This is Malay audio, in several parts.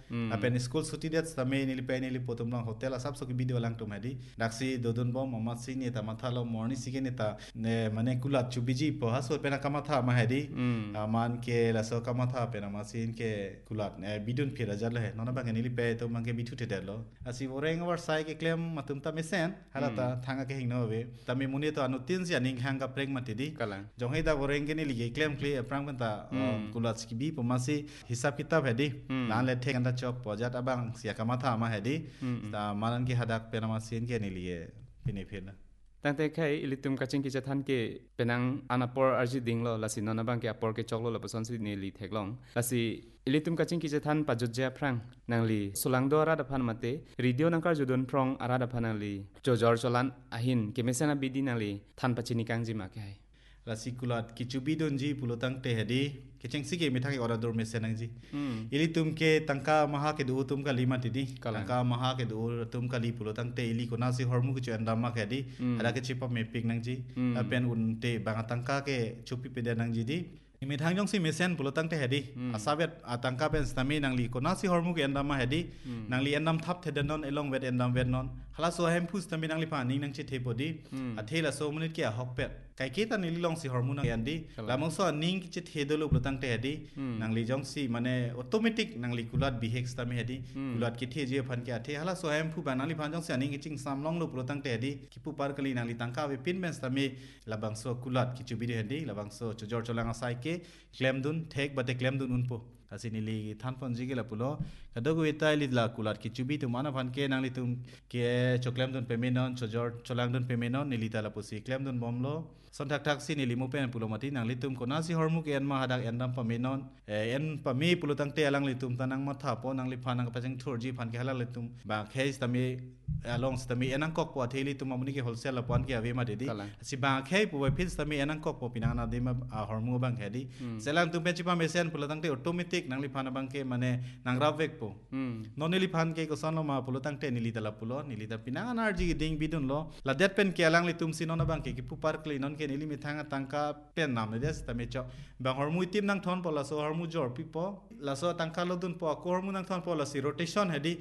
apen school suti det tame nili pe nili potom lang hotel asap so ki video lang tum hadi daksi dodun bom mama sini ta mathalo morni sige ni ta ne mane kulat chubiji po haso pena kamatha ma hadi man ke la so kamatha pena masin ke kulat ne bidun phira jal he nona bang nili pe to mang ke bitu te delo asi oreng war sai ke claim matum ta mesen halata thanga ke hingno ve tame muni to anu tin sia ning hanga preng matidi jong hei da oreng ke nili ke claim cle prang banta kulat skibi po masi hisab kitab hadi lan le thek anda chok pojat abang sia kamatha ma hadi ta malan ki hadak pena masin ke nili ye pini phina tangte khai ilitum kaching ki chathan ke penang anapor arji dinglo lasi nona bang ke apor ke choklo lapason si neli theklong lasi ilitum kaching ki chathan pajujja prang nangli sulangdo ara da phan mate radio nangkar judon prong ara da phanali jojor cholan ahin ke mesana bidi nangli than pachini kangji ma ke hai lasi kulat kichubi donji pulotang te hadi kecheng sige mithang ora dor mesenang ji ili tumke tangka maha ke du tumka lima tidi tangka maha ke du tumka li pulotang te ili kona si hormu ke andama ke di ada ke chipa mapping nang ji pen unte banga tangka ke chupi pede nang ji di mithang jong si mesen pulotang te hadi asabet atangka pen stami nangli kona si hormu ke andama hadi nangli andam thap thedenon elong wet andam wet non hala so hem phus tami nangli pa ning nang chi thepodi athela so munit ke hokpet kai kita nili long si hormona yandi lamang so ning ki thedolo blotang te hadi nangli jong si mane automatic nangli kulat bihex tami hadi kulat ki the je phan ke athe hala so hem phu banali phan jong si ning ching samlong lo blotang te hadi ki pu par kali nangli tangka we pin men tami labang so kulat ki chubi hadi labang so chojor cholang asai ke claim dun thek bate claim dun unpo asinili than pon jige la pulo kadogu itaili la kulat ki chubi tu mana phan ke nangli tum ke choklem dun pemenon chojor cholang dun pemenon nilita la pusi claim dun bomlo sontak tak sini limu pen pulo mati nang litum ko nasi hormuk en ma hadak endam pamenon en pami pulo tang te alang litum tanang matha po nang liphanang pacheng thurji phan ke hala litum ba kheis tami along tami enang kok po theli tum amuni ke wholesale la pon ke ave ma dedi si ba khei pu phis tami enang kok po pinang na de ma hormu bang khedi selang tum pe chipa mesen pulo tang te automatic nang liphana bang ke mane nang ravek po noneli phan ke ko sanlo ma pulo tang te nilita la pulo nilita pinang energy ding bidun lo la det pen ke alang litum sinona bang ke pu par kli non ke nili mithanga tangka pen nam des tame cho bang hormu tim nang thon pola so hormu jor pipo la so tangka lodun po ko hormu nang thon pola si rotation hedi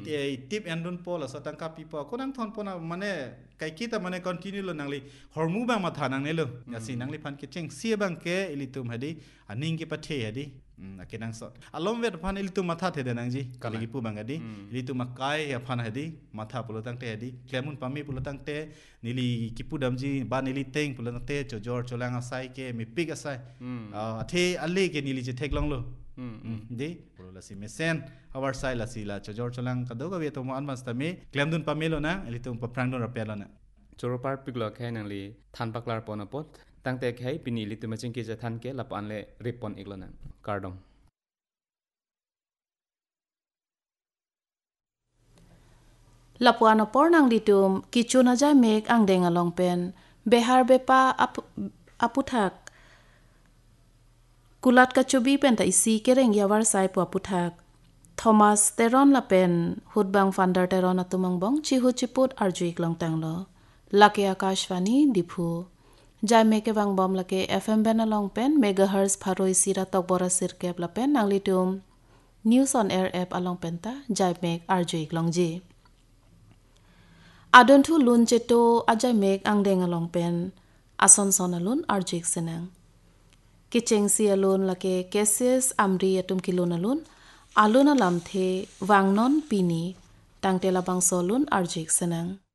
tip endun pola so tangka pipo ko nang thon pona mane kai kita mane continue lo nangli hormu bang matha nang nelo yasi nangli phan ke cheng sia bang ke ilitum hedi aning ke pathe hedi akenang so alom vet phan ilitum matha the denang ji kaligi pu bang hedi ilitum makai ya phan hedi matha pulotang te hedi klemun pami pulotang te nili kipu damji ba nili teng pulotang te chojor cholang asai ke mi pig asai athe alle ke nili je theklong lo di la si mesen our sai la si la chojor cholang kadoga we to man mas tami klemdun pamelo na ilitum paprang don rapelo na choropar piglo khai nangli than paklar pona pot tangte khai pini litum ching ke than ke lapan le repon iglona kardong lapuano pornang litum kichuna jai mek angdeng along pen behar bepa aputhak kulat ka chubi pen ta isi kereng yawar sai po aputhak Thomas Teron la pen hudbang fander Teron atumang bong chihu chiput arjuik long tanglo lake akashvani diphu jai meke bang bom lake FM ben along pen megahertz pharoi sira tokbora sirkep la pen nanglitum news on air app along pen ta jai mek arjuik longji adon thu lun cheto ajai mek angdeng along pen ason son alun arjuik senang kicheng si alun lake cases amri atum kilun alun alun alam the wangnon pini tangtela bang solun arjuik senang